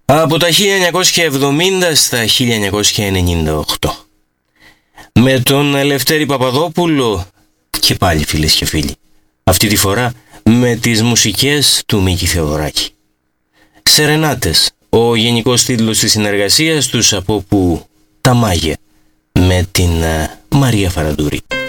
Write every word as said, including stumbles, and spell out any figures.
Από τα χίλια εννιακόσια εβδομήντα στα χίλια εννιακόσια ενενήντα οκτώ. Με τον Ελευθέρη Παπαδόπουλο και πάλι, φίλες και φίλοι. Αυτή τη φορά με τις μουσικές του Μίκη Θεοδωράκη. Σερενάτες, ο γενικός τίτλος της συνεργασίας τους, από που τα μάγια με την uh, Μαρία Φαραντούρη.